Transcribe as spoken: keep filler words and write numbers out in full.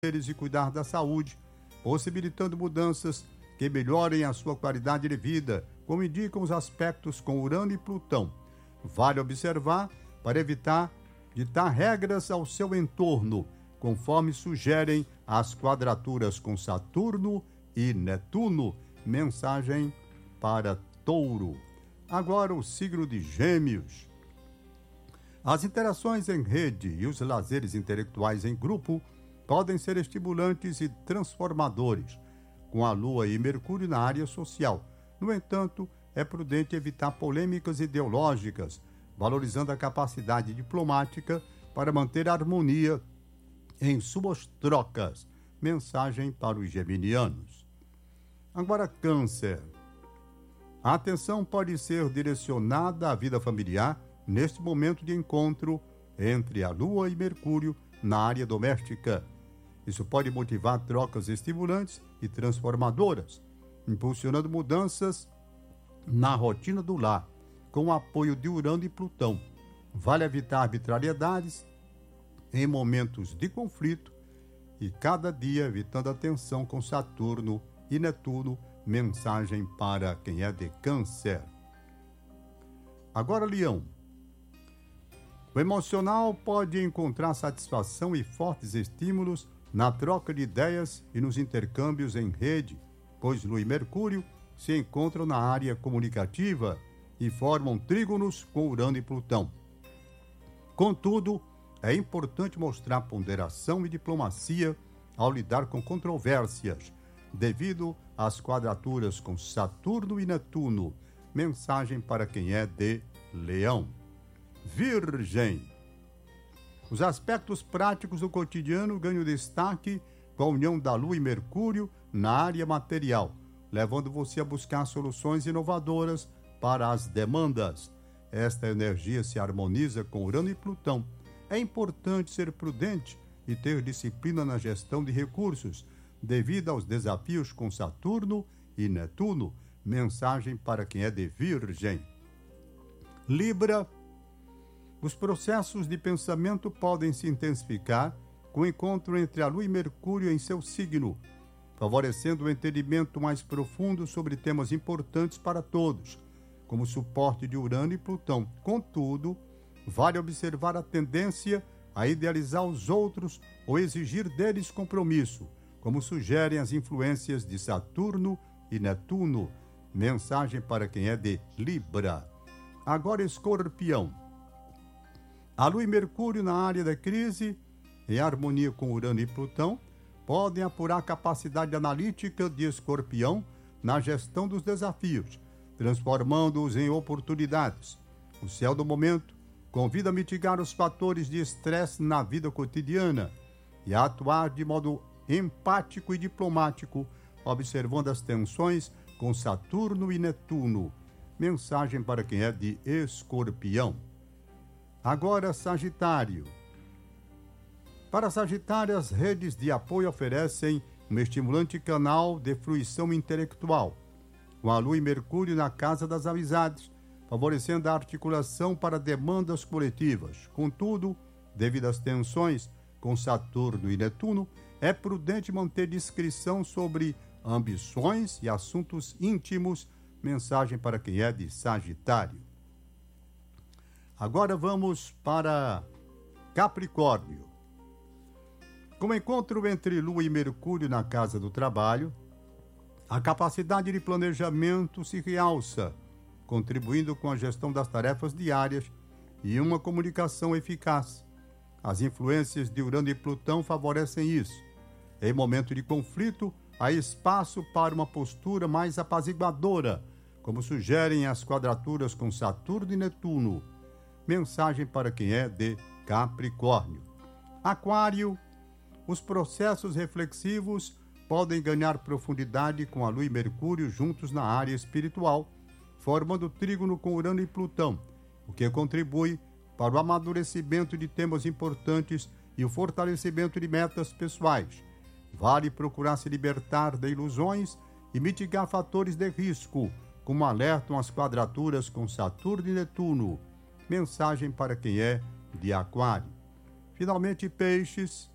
e cuidar da saúde, possibilitando mudanças que melhorem a sua qualidade de vida, como indicam os aspectos com Urano e Plutão. Vale observar para evitar ditar regras ao seu entorno, conforme sugerem as quadraturas com Saturno e Netuno. Mensagem para Touro. Agora o signo de Gêmeos. As interações em rede e os lazeres intelectuais em grupo podem ser estimulantes e transformadores, com a Lua e Mercúrio na área social. No entanto, é prudente evitar polêmicas ideológicas, valorizando a capacidade diplomática para manter a harmonia em suas trocas. Mensagem para os geminianos. Agora, Câncer. A atenção pode ser direcionada à vida familiar neste momento de encontro entre a Lua e Mercúrio na área doméstica. Isso pode motivar trocas estimulantes e transformadoras, impulsionando mudanças na rotina do lar, com o apoio de Urano e Plutão. Vale evitar arbitrariedades em momentos de conflito e cada dia evitando a tensão com Saturno e Netuno. Mensagem para quem é de Câncer. Agora, Leão. O emocional pode encontrar satisfação e fortes estímulos na troca de ideias e nos intercâmbios em rede, pois Lua e Mercúrio se encontram na área comunicativa e formam trígonos com Urano e Plutão. Contudo, é importante mostrar ponderação e diplomacia ao lidar com controvérsias, devido às quadraturas com Saturno e Netuno. Mensagem para quem é de Leão. Virgem. Os aspectos práticos do cotidiano ganham destaque com a união da Lua e Mercúrio na área material, levando você a buscar soluções inovadoras para as demandas. Esta energia se harmoniza com Urano e Plutão. É importante ser prudente e ter disciplina na gestão de recursos, devido aos desafios com Saturno e Netuno. Mensagem para quem é de Virgem. Libra. Os processos de pensamento podem se intensificar com o encontro entre a Lua e Mercúrio em seu signo, favorecendo o entendimento mais profundo sobre temas importantes para todos, como o suporte de Urano e Plutão. Contudo, vale observar a tendência a idealizar os outros ou exigir deles compromisso, como sugerem as influências de Saturno e Netuno. Mensagem para quem é de Libra. Agora, Escorpião. A Lua e Mercúrio na área da crise, em harmonia com Urano e Plutão, podem apurar a capacidade analítica de Escorpião na gestão dos desafios, transformando-os em oportunidades. O céu do momento convida a mitigar os fatores de estresse na vida cotidiana e a atuar de modo empático e diplomático, observando as tensões com Saturno e Netuno. Mensagem para quem é de Escorpião. Agora, Sagitário. Para Sagitário, as redes de apoio oferecem um estimulante canal de fruição intelectual, com a Lua e Mercúrio na casa das amizades, favorecendo a articulação para demandas coletivas. Contudo, devido às tensões com Saturno e Netuno, é prudente manter discrição sobre ambições e assuntos íntimos. Mensagem para quem é de Sagitário. Agora vamos para Capricórnio. Com o encontro entre Lua e Mercúrio na casa do trabalho, a capacidade de planejamento se realça, contribuindo com a gestão das tarefas diárias e uma comunicação eficaz. As influências de Urano e Plutão favorecem isso. Em momento de conflito, há espaço para uma postura mais apaziguadora, como sugerem as quadraturas com Saturno e Netuno. Mensagem para quem é de Capricórnio. Aquário. Os processos reflexivos podem ganhar profundidade com a Lua e Mercúrio juntos na área espiritual, formando trígono com Urano e Plutão, o que contribui para o amadurecimento de temas importantes e o fortalecimento de metas pessoais. Vale procurar se libertar de ilusões e mitigar fatores de risco, como alertam as quadraturas com Saturno e Netuno. Mensagem para quem é de Aquário. Finalmente, Peixes.